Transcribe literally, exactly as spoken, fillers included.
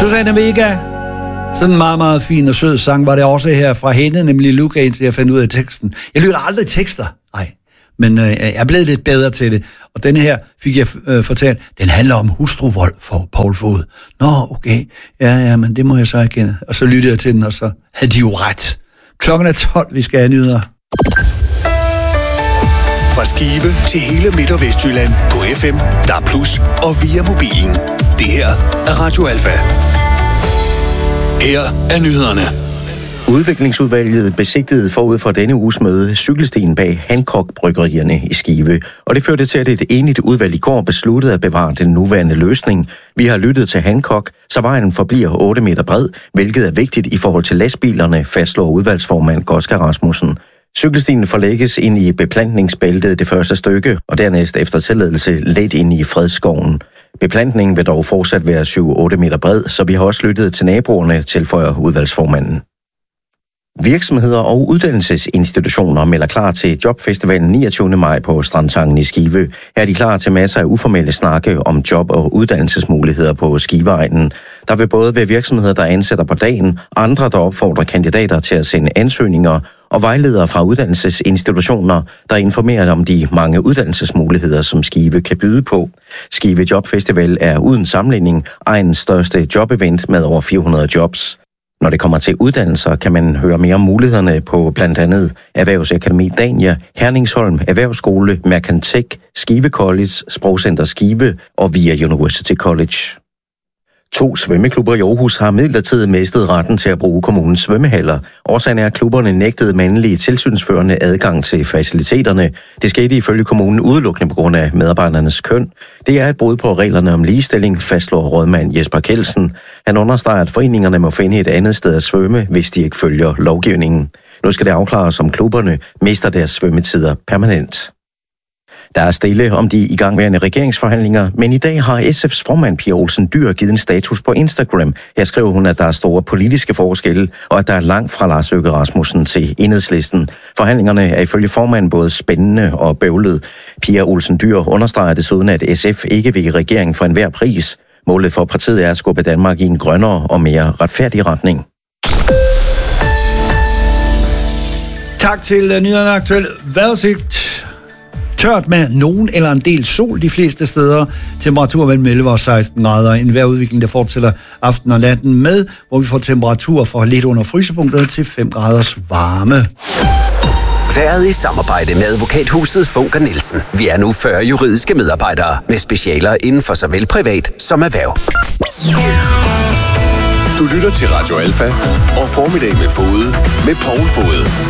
Susanne Vega. Sådan en meget, meget fin og sød sang var det også her fra hende, nemlig Luca, indtil jeg fandt ud af teksten. Jeg lytter aldrig tekster, nej. Men øh, jeg er blevet lidt bedre til det. Og denne her fik jeg øh, fortalt, den handler om hustruvold for Poul Fod. Nå, okay. Ja, ja, men det må jeg så erkende. Og så lyttede jeg til den, og så havde de jo ret. Klokken er tolv, vi skal have nyheder. Fra Skive til hele Midt- og Vestjylland på F M, D A B plus og via mobilen. Det her er Radio Alfa. Her er nyhederne. Udviklingsudvalget besigtede forud for denne uges møde cykelstien bag Hancock-bryggerierne i Skive, og det førte til, at et enigt udvalg i går besluttede at bevare den nuværende løsning. Vi har lyttet til Hancock, så vejen forbliver otte meter bred, hvilket er vigtigt i forhold til lastbilerne, fastslår udvalgsformand Goska Rasmussen. Cykelstien forlægges ind i beplantningsbæltet det første stykke, og dernæst efter tilladelse let ind i Fredskoven. Beplantningen vil dog fortsat være syv til otte meter bred, så vi har også lyttet til naboerne, tilføjer udvalgsformanden. Virksomheder og uddannelsesinstitutioner melder klar til Jobfestivalen niogtyvende maj på Strandtangen i Skive. Her er de klar til masser af uformelle snakke om job- og uddannelsesmuligheder på Skiveegnen. Der vil både være virksomheder, der ansætter på dagen, andre, der opfordrer kandidater til at sende ansøgninger, og vejledere fra uddannelsesinstitutioner, der informerer om de mange uddannelsesmuligheder, som Skive kan byde på. Skive Jobfestival er uden sammenligning egnens største jobevent med over fire hundrede jobs. Når det kommer til uddannelser, kan man høre mere om mulighederne på blandt andet Erhvervsakademi Dania, Herningsholm Erhvervsskole, Mercantec, Skive College, Sprogcenter Skive og via University College. To svømmeklubber i Aarhus har midlertidigt mistet retten til at bruge kommunens svømmehaller. Årsagen er, at klubberne nægtede mandlige tilsynsførende adgang til faciliteterne. Det skete ifølge kommunen udelukkende på grund af medarbejdernes køn. Det er et brud på reglerne om ligestilling, fastslår rådmand Jesper Kjeldsen. Han understreger, at foreningerne må finde et andet sted at svømme, hvis de ikke følger lovgivningen. Nu skal det afklares, om klubberne mister deres svømmetider permanent. Der er stille om de igangværende regeringsforhandlinger, men i dag har S F's formand Pia Olsen Dyhr givet en status på Instagram. Her skriver hun, at der er store politiske forskelle, og at der er langt fra Lars Løkke Rasmussen til Enhedslisten. Forhandlingerne er ifølge formanden både spændende og bøvlet. Pia Olsen Dyhr understreger desuden, at S F ikke vil i regering for enhver pris. Målet for partiet er at skubbe Danmark i en grønnere og mere retfærdig retning. Tak til Nyhederne Aktuelle vejrudsigt. Tørt med nogen eller en del sol de fleste steder. Temperatur mellem elleve og seksten grader. En vejrudvikling, der fortsætter aften og natten med, hvor vi får temperatur fra lidt under frysepunktet til fem graders varme. Været i samarbejde med advokathuset Funker Nielsen. Vi er nu fyrre juridiske medarbejdere med specialer inden for såvel privat som erhverv. Du lytter til Radio Alfa og Formiddag med Fode med Poul Fod.